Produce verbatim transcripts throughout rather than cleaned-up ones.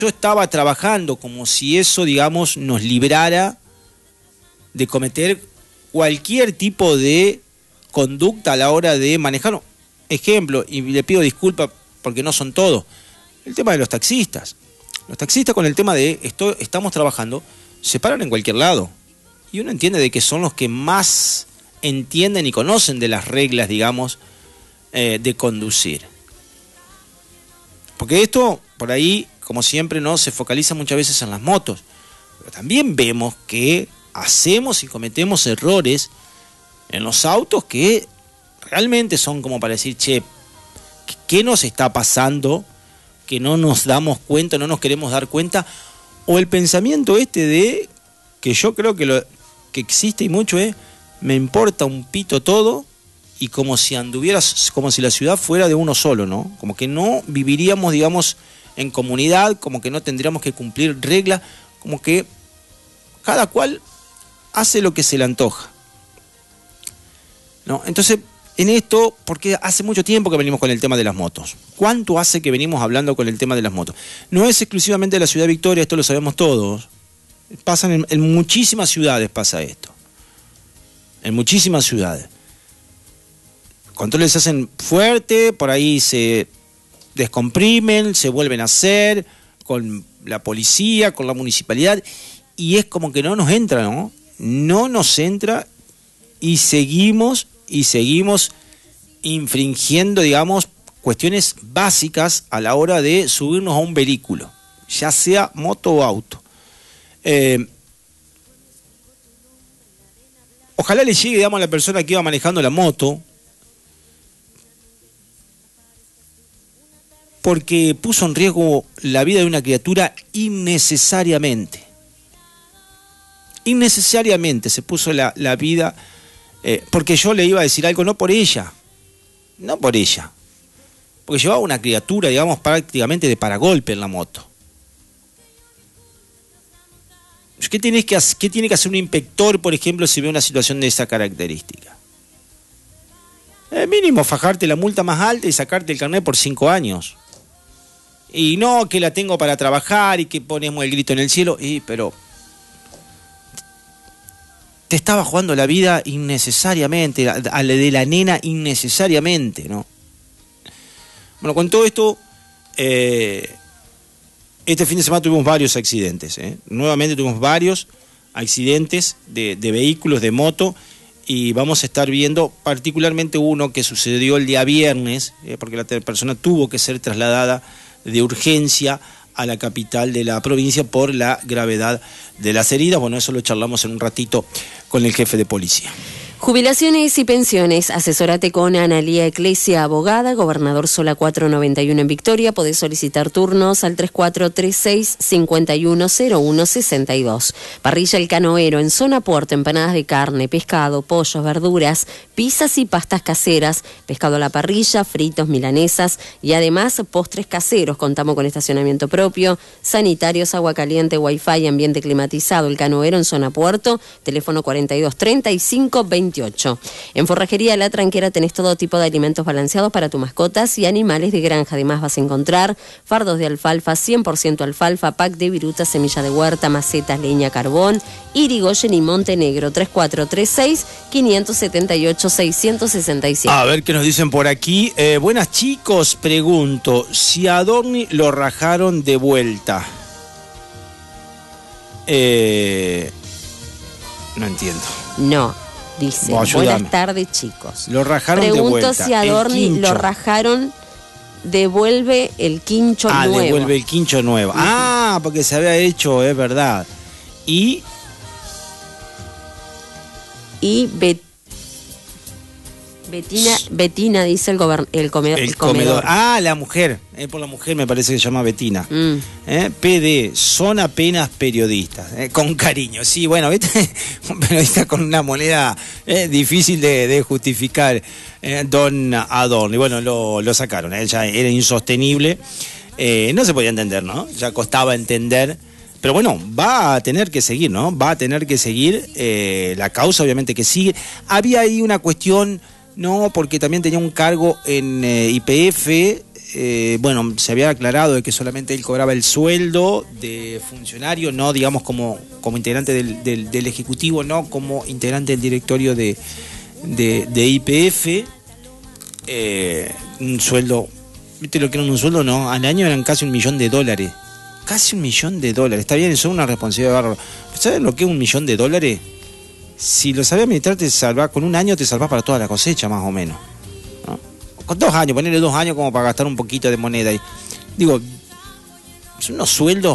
yo estaba trabajando como si eso, digamos, nos librara de cometer cualquier tipo de conducta a la hora de manejar. Ejemplo, y le pido disculpas porque no son todos, el tema de los taxistas. Los taxistas con el tema de esto, estamos trabajando, se paran en cualquier lado. Y uno entiende de que son los que más entienden y conocen de las reglas, digamos, eh, de conducir. Porque esto, por ahí, como siempre, no se focaliza muchas veces en las motos. Pero también vemos que hacemos y cometemos errores en los autos que realmente son como para decir, che, ¿qué nos está pasando? Que no nos damos cuenta, no nos queremos dar cuenta. O el pensamiento este de, que yo creo que lo que existe y mucho es, me importa un pito todo, y como si anduvieras, como si la ciudad fuera de uno solo, ¿no? Como que no viviríamos, digamos, en comunidad, como que no tendríamos que cumplir reglas, como que cada cual hace lo que se le antoja, ¿no? Entonces, en esto, porque hace mucho tiempo que venimos con el tema de las motos. ¿Cuánto hace que venimos hablando con el tema de las motos? No es exclusivamente de la ciudad de Victoria, esto lo sabemos todos. Pasan en, en muchísimas ciudades pasa esto. En muchísimas ciudades. Controles se hacen fuerte, por ahí se descomprimen, se vuelven a hacer con la policía, con la municipalidad, y es como que no nos entra, ¿no? No nos entra y seguimos y seguimos infringiendo, digamos, cuestiones básicas a la hora de subirnos a un vehículo, ya sea moto o auto. Eh, ojalá le llegue, digamos, a la persona que iba manejando la moto, porque puso en riesgo la vida de una criatura innecesariamente. Innecesariamente se puso la, la vida, eh, porque yo le iba a decir algo, no por ella, no por ella, porque llevaba una criatura, digamos, prácticamente de paragolpe en la moto. ¿Qué, tenés que hacer, ¿Qué tiene que hacer un inspector, por ejemplo, si ve una situación de esa característica? El mínimo, fajarte la multa más alta y sacarte el carnet por cinco años. Y no, que la tengo para trabajar y que ponemos el grito en el cielo. Y, pero te estaba jugando la vida innecesariamente, a la de la nena innecesariamente, ¿no? Bueno, con todo esto, eh, este fin de semana tuvimos varios accidentes, ¿eh? Nuevamente tuvimos varios accidentes de, de vehículos, de moto, y vamos a estar viendo particularmente uno que sucedió el día viernes, eh, porque la persona tuvo que ser trasladada de urgencia a la capital de la provincia por la gravedad de las heridas. Bueno, eso lo charlamos en un ratito con el jefe de policía. Jubilaciones y pensiones. Asesórate con Analía Eclesia, abogada, Gobernador Sola cuatrocientos noventa y uno en Victoria. Podés solicitar turnos al tres cuatro tres seis, cinco uno cero uno seis dos. Parrilla El Canoero, en zona puerto, empanadas de carne, pescado, pollos, verduras, pizzas y pastas caseras, pescado a la parrilla, fritos, milanesas y además postres caseros. Contamos con estacionamiento propio, sanitarios, agua caliente, wifi, ambiente climatizado. El Canoero en zona puerto, teléfono cuarenta y dos treinta y cinco veintiocho. En Forrajería La Tranquera tenés todo tipo de alimentos balanceados para tus mascotas y animales de granja. Además vas a encontrar fardos de alfalfa, cien por ciento alfalfa, pack de viruta, semilla de huerta, macetas, leña, carbón, Irigoyen y Montenegro. Tres cuatro tres seis, cinco siete ocho, seis seis siete. A ver qué nos dicen por aquí. Eh, buenas chicos, pregunto, si a Adorni lo rajaron de vuelta. Eh, no entiendo. No. Dice, oh, buenas tardes chicos. Lo rajaron Pregunto de vuelta. Si a Adorni lo rajaron, devuelve el quincho ah, nuevo. Ah, devuelve el quincho nuevo. Uh-huh. Ah, porque se había hecho, es verdad. Y... Y Bet... Betina, Betina dice el, gobern... el, comer... el, el comedor. comedor. Ah, la mujer. Eh, por la mujer me parece que se llama Betina. Mm. Eh, P D, son apenas periodistas. Eh, con cariño. Sí, bueno, ¿viste? Un periodista con una moneda eh, difícil de, de justificar. Eh, don Adorni. Bueno, lo, lo sacaron. Eh, ya era insostenible. Eh, no se podía entender, ¿no? Ya costaba entender. Pero bueno, va a tener que seguir, ¿no? Va a tener que seguir. Eh, la causa, obviamente, que sigue. Había ahí una cuestión... No, porque también tenía un cargo en eh, Y P F, eh, bueno, se había aclarado de que solamente él cobraba el sueldo de funcionario, no digamos como, como integrante del, del, del Ejecutivo, no como integrante del directorio de, de, de Y P F. Eh, un sueldo, ¿viste lo que era un sueldo? No, al año eran casi un millón de dólares. Casi un millón de dólares. Está bien, eso es una responsabilidad bárbara. ¿Sabes lo que es un millón de dólares? Si lo sabes administrar, te salva, con un año te salvas para toda la cosecha, más o menos, ¿no? Con dos años, ponerle dos años como para gastar un poquito de moneda ahí. Digo, son unos sueldos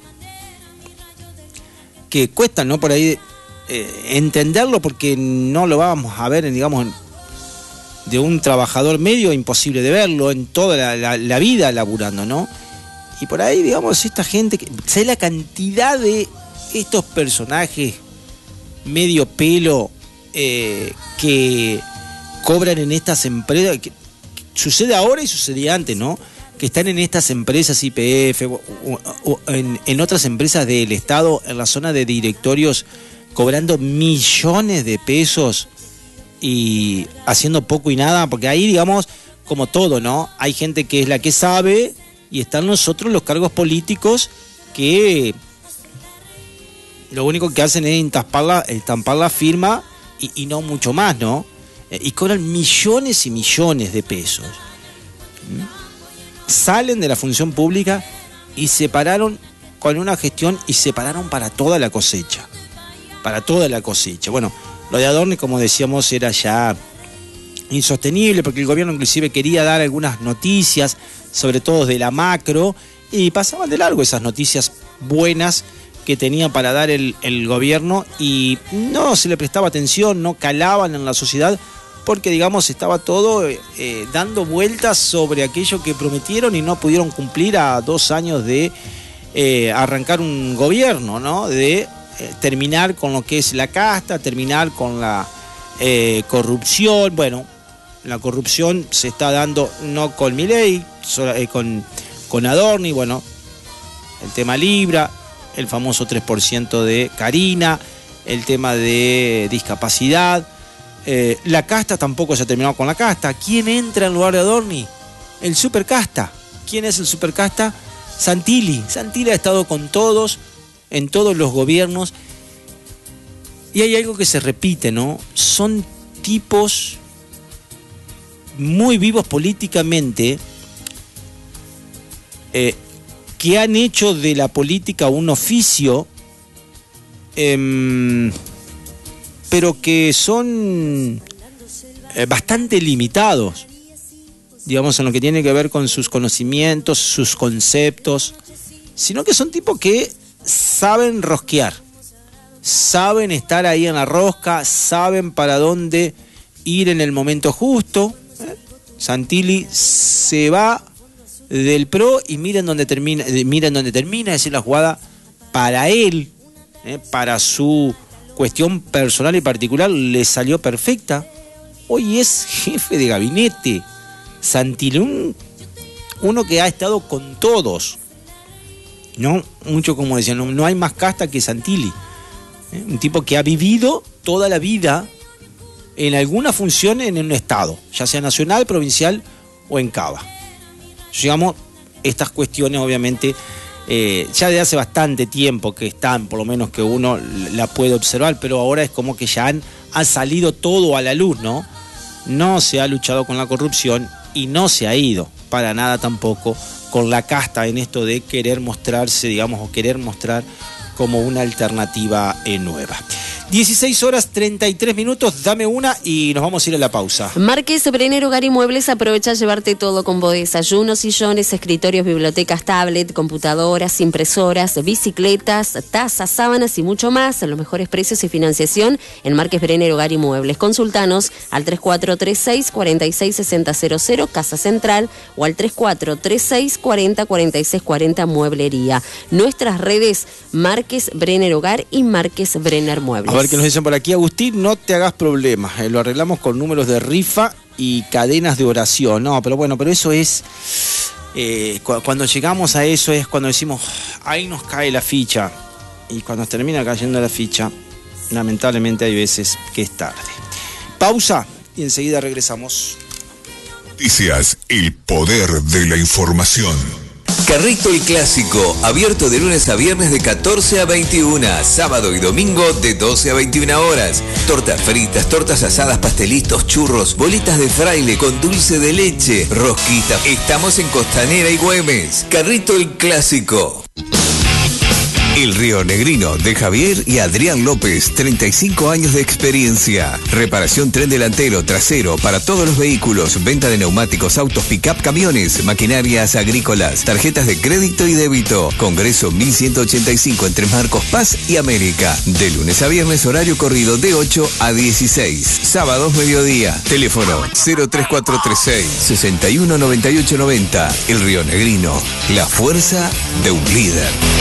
que cuestan, ¿no? Por ahí eh, entenderlo, porque no lo vamos a ver, digamos, de un trabajador medio, imposible de verlo en toda la, la, la vida laburando, ¿no? Y por ahí, digamos, esta gente, que, ¿sabes la cantidad de estos personajes medio pelo eh, que cobran en estas empresas? Que, que sucede ahora y sucedía antes, ¿no? Que están en estas empresas Y P F o, o, o en, en otras empresas del Estado, en la zona de directorios, cobrando millones de pesos y haciendo poco y nada, porque ahí, digamos, como todo, ¿no? Hay gente que es la que sabe y están nosotros los cargos políticos que lo único que hacen es estampar la, estampar la firma y, y no mucho más, ¿no? Y cobran millones y millones de pesos. ¿Mm? Salen de la función pública y se pararon con una gestión y se pararon para toda la cosecha. Para toda la cosecha. Bueno, lo de Adorni, como decíamos, era ya insostenible, porque el gobierno inclusive quería dar algunas noticias, sobre todo de la macro, y pasaban de largo esas noticias buenas que tenía para dar el, el gobierno, y no se le prestaba atención, no calaban en la sociedad, porque, digamos, estaba todo eh, dando vueltas sobre aquello que prometieron y no pudieron cumplir a dos años de eh, arrancar un gobierno, ¿no? De eh, terminar con lo que es la casta, terminar con la eh, corrupción. Bueno, la corrupción se está dando no con Milei, eh, con, con Adorni, bueno, el tema Libra, el famoso tres por ciento de Karina, el tema de discapacidad. Eh, la casta tampoco se ha terminado con la casta. ¿Quién entra en lugar de Adorni? El supercasta. ¿Quién es el supercasta? Santilli. Santilli ha estado con todos, en todos los gobiernos. Y hay algo que se repite, ¿no? Son tipos muy vivos políticamente, eh, que han hecho de la política un oficio, eh, pero que son eh, bastante limitados, digamos, en lo que tiene que ver con sus conocimientos, sus conceptos, sino que son tipos que saben rosquear, saben estar ahí en la rosca, saben para dónde ir en el momento justo. ¿eh? Santilli se va del P R O y miren dónde termina, miren dónde termina, es decir, la jugada para él, ¿eh? para su cuestión personal y particular, le salió perfecta. Hoy es jefe de gabinete. Santilli, un, uno que ha estado con todos, no mucho, como decían, no, no hay más casta que Santilli, ¿eh? Un tipo que ha vivido toda la vida en alguna función en un estado, ya sea nacional, provincial o en Cava. Digamos, estas cuestiones obviamente eh, ya de hace bastante tiempo que están, por lo menos que uno la puede observar, pero ahora es como que ya han, ha salido todo a la luz, ¿no? No se ha luchado con la corrupción y no se ha ido para nada tampoco con la casta en esto de querer mostrarse, digamos, o querer mostrar como una alternativa eh, nueva. dieciséis horas treinta y tres minutos, dame una y nos vamos a ir a la pausa. Márquez Brenner Hogar y Muebles aprovecha a llevarte todo: combo de desayunos, sillones, escritorios, bibliotecas, tablet, computadoras, impresoras, bicicletas, tazas, sábanas y mucho más a los mejores precios y financiación en Márquez Brenner Hogar y Muebles. Consultanos al tres cuatro tres seis, cuatro seis seis cero cero cero, Casa Central, o al tres cuatro tres seis, cuatro cero cuatro seis cuatro cero, Mueblería. Nuestras redes: Márquez Brenner Hogar y Márquez Brenner Muebles. A ver qué nos dicen por aquí. Agustín, no te hagas problemas, eh, lo arreglamos con números de rifa y cadenas de oración. No, pero bueno, pero eso es, eh, cu- cuando llegamos a eso es cuando decimos, ahí nos cae la ficha. Y cuando termina cayendo la ficha, lamentablemente hay veces que es tarde. Pausa y enseguida regresamos. Noticias, el poder de la información. Carrito el Clásico, abierto de lunes a viernes de catorce a veintiuna, sábado y domingo de doce a veintiuna horas. Tortas fritas, tortas asadas, pastelitos, churros, bolitas de fraile con dulce de leche, rosquita. Estamos en Costanera y Güemes. Carrito el Clásico. El Río Negrino de Javier y Adrián López, treinta y cinco años de experiencia. Reparación tren delantero, trasero para todos los vehículos, venta de neumáticos, autos, pick-up, camiones, maquinarias agrícolas, tarjetas de crédito y débito. Congreso mil ciento ochenta y cinco entre Marcos Paz y América. De lunes a viernes, horario corrido de ocho a dieciséis. Sábados mediodía. Teléfono cero tres cuatro tres seis, seis uno nueve ocho nueve cero. El Río Negrino, la fuerza de un líder.